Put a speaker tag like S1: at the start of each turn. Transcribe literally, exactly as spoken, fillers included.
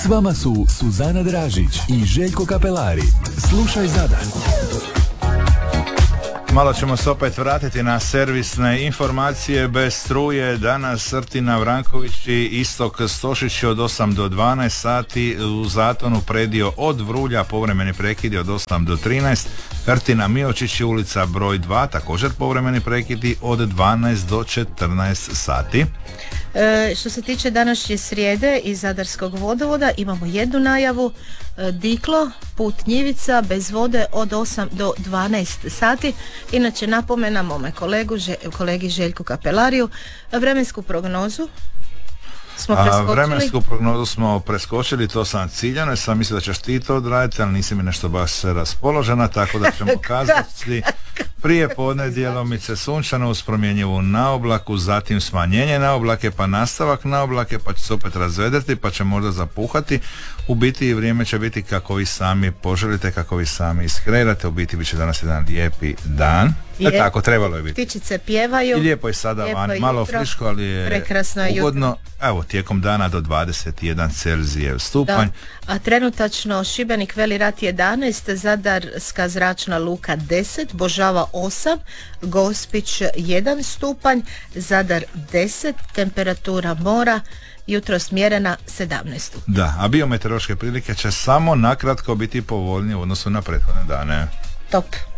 S1: vama su Suzana Dražić i Željko Kapelari. Slušaj Zadar.
S2: Malo ćemo se opet vratiti na servisne informacije. Bez struje danas Rtina, Vranković i Istok Stošić od osam do dvanaest sati, u Zatonu predio od Vrulja povremeni prekidi od osam do trinaest, Rtina Miočić ulica broj dva također povremeni prekidi od dvanaest do četrnaest sati.
S3: E, što se tiče današnje srijede iz Zadarskog vodovoda imamo jednu najavu, e, Diklo, put Njivica bez vode od osam do dvanaest sati. Inače napomena mome kolegu, že, kolegi Željku Kapelariju, vremensku prognozu smo preskočili.
S2: A vremensku prognozu smo preskočili, to sam ciljano, sam mislio da ćeš ti to odraditi, ali nisi mi nešto baš raspoložena, tako da ćemo kazati prije podne djelomice sunčano uz promjenjivu na oblaku, zatim smanjenje na oblake, pa nastavak na oblake, pa će se opet razvedriti, pa će možda zapuhati. U biti vrijeme će biti kako vi sami poželite, kako vi sami iskreirate. U biti bit će danas jedan lijepi dan. E tako, trebalo je biti.
S3: Ptičice pjevaju.
S2: I lijepo je sada van, malo friško, ali je
S3: prekrasno
S2: ugodno.
S3: Jutro.
S2: Evo, tijekom dana do dvadeset jedan Celzijev stupanj.
S3: Da. A trenutačno Šibenik Veli Rat jedanaest, Zadarska zračna luka deset, Božava osam, Gospić jedan stupanj, Zadar deset, temperatura mora jutro smjerena sedamnaest.
S2: Da, a biometeorološke prilike će samo nakratko biti povoljnije u odnosu na prethodne dane.
S3: Top.